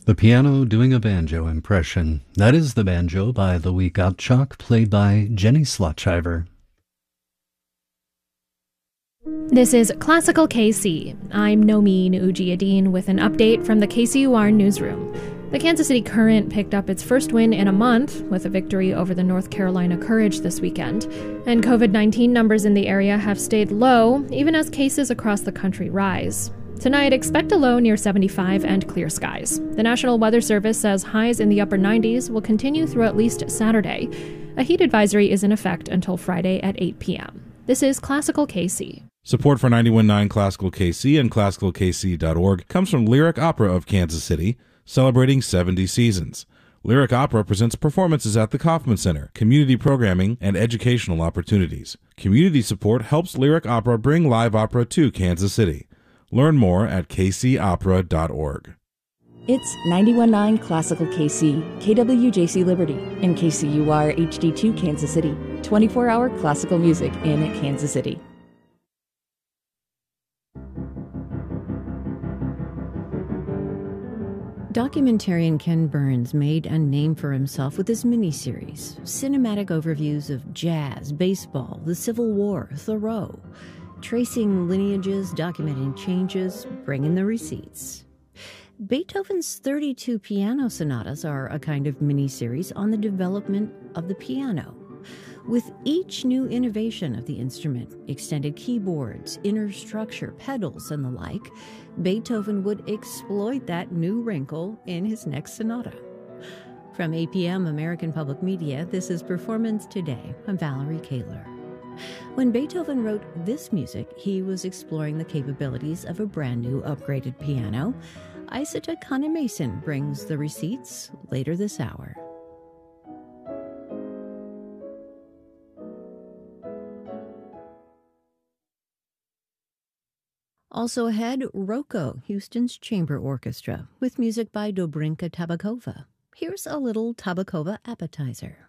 The piano doing a banjo impression. That is The Banjo by Louis Gottschalk, played by Jenny Slotchiver. This is Classical KC. I'm Nomeen Ujiyedin with an update from the KCUR newsroom. The Kansas City Current picked up its first win in a month with a victory over the North Carolina Courage this weekend. And COVID-19 numbers in the area have stayed low, even as cases across the country rise. Tonight, expect a low near 75 and clear skies. The National Weather Service says highs in the upper 90s will continue through at least Saturday. A heat advisory is in effect until Friday at 8 p.m. This is Classical KC. Support for 91.9 Classical KC and ClassicalKC.org comes from Lyric Opera of Kansas City, celebrating 70 seasons. Lyric Opera presents performances at the Kauffman Center, community programming, and educational opportunities. Community support helps Lyric Opera bring live opera to Kansas City. Learn more at kcopera.org. It's 91.9 Classical KC, KWJC Liberty, and KCUR HD2 Kansas City. 24-hour classical music in Kansas City. Documentarian Ken Burns made a name for himself with his miniseries, cinematic overviews of jazz, baseball, the Civil War, Thoreau, tracing lineages, documenting changes, bringing the receipts. Beethoven's 32 piano sonatas are a kind of miniseries on the development of the piano. With each new innovation of the instrument, extended keyboards, inner structure, pedals, and the like, Beethoven would exploit that new wrinkle in his next sonata. From APM American Public Media, this is Performance Today. I'm Valerie Kaler. When Beethoven wrote this music, he was exploring the capabilities of a brand new upgraded piano. Isata Kane-Mason brings the receipts later this hour. Also ahead, Roko, Houston's Chamber Orchestra, with music by Dobrinka Tabakova. Here's a little Tabakova appetizer.